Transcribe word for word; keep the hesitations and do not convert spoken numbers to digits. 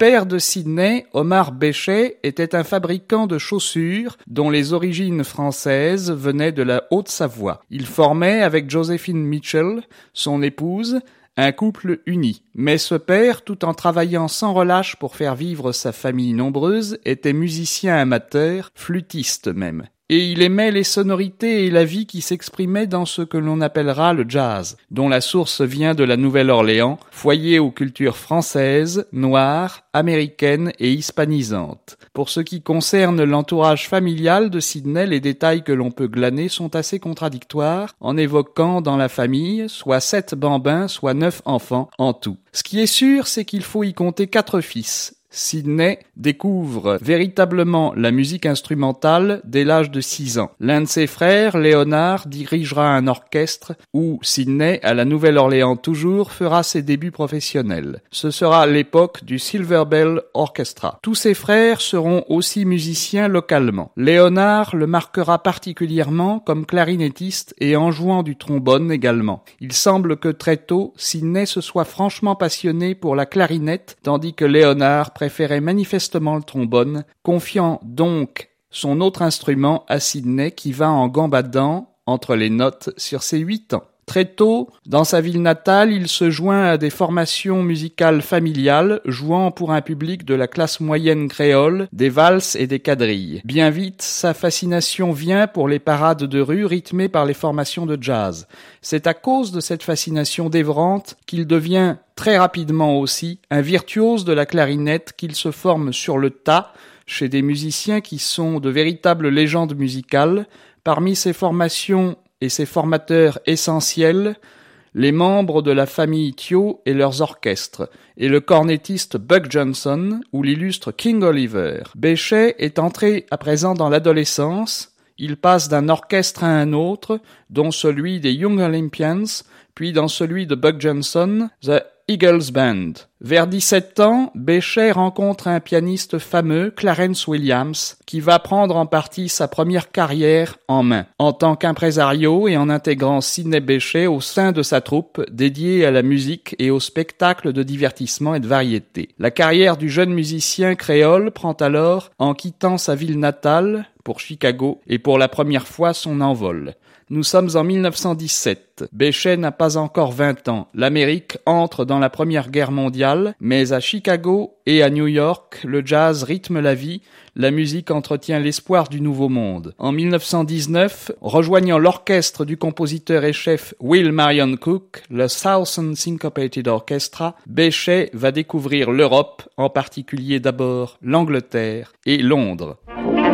père de Sidney, Omar Bechet, était un fabricant de chaussures dont les origines françaises venaient de la Haute-Savoie. Il formait avec Joséphine Mitchell, son épouse, un couple uni. Mais ce père, tout en travaillant sans relâche pour faire vivre sa famille nombreuse, était musicien amateur, flûtiste même. Et il aimait les sonorités et la vie qui s'exprimaient dans ce que l'on appellera le jazz, dont la source vient de la Nouvelle-Orléans, foyer aux cultures françaises, noires, américaines et hispanisantes. Pour ce qui concerne l'entourage familial de Sidney, les détails que l'on peut glaner sont assez contradictoires, en évoquant dans la famille soit sept bambins, soit neuf enfants en tout. Ce qui est sûr, c'est qu'il faut y compter quatre fils. Sidney découvre véritablement la musique instrumentale dès l'âge de six ans. L'un de ses frères, Léonard, dirigera un orchestre où Sidney, à la Nouvelle-Orléans toujours, fera ses débuts professionnels. Ce sera l'époque du Silver Bell Orchestra. Tous ses frères seront aussi musiciens localement. Léonard le marquera particulièrement comme clarinettiste et en jouant du trombone également. Il semble que très tôt, Sidney se soit franchement passionné pour la clarinette, tandis que Léonard préférait manifestement le trombone, confiant donc son autre instrument à Sidney qui va en gambadant entre les notes sur ses huit ans. Très tôt, dans sa ville natale, il se joint à des formations musicales familiales, jouant pour un public de la classe moyenne créole, des valses et des quadrilles. Bien vite, sa fascination vient pour les parades de rue rythmées par les formations de jazz. C'est à cause de cette fascination dévorante qu'il devient très rapidement aussi un virtuose de la clarinette qu'il se forme sur le tas chez des musiciens qui sont de véritables légendes musicales. Parmi ces formations et ses formateurs essentiels, les membres de la famille Thio et leurs orchestres, et le cornettiste Buck Johnson ou l'illustre King Oliver. Bechet est entré à présent dans l'adolescence. Il passe d'un orchestre à un autre, dont celui des Young Olympians, puis dans celui de Buck Johnson, The Eagles Band. Vers dix-sept ans, Bechet rencontre un pianiste fameux, Clarence Williams, qui va prendre en partie sa première carrière en main, en tant qu'impresario et en intégrant Sidney Bechet au sein de sa troupe dédiée à la musique et au spectacle de divertissement et de variété. La carrière du jeune musicien créole prend alors, en quittant sa ville natale, pour Chicago, et pour la première fois son envol. Nous sommes en mille neuf cent dix-sept. Bechet n'a pas encore vingt ans. L'Amérique entre dans la Première Guerre mondiale, mais à Chicago et à New York, le jazz rythme la vie, la musique entretient l'espoir du nouveau monde. En mille neuf cent dix-neuf, rejoignant l'orchestre du compositeur et chef Will Marion Cook, le Southern Syncopated Orchestra, Bechet va découvrir l'Europe, en particulier d'abord l'Angleterre et Londres.